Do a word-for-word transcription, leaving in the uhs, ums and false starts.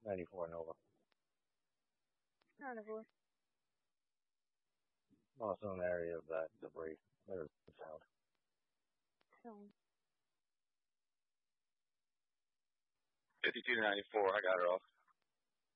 ninety-four Nova. ninety-four. Also in the area of that debris. There's the sound. So, fifty-two to ninety-four, I got her off.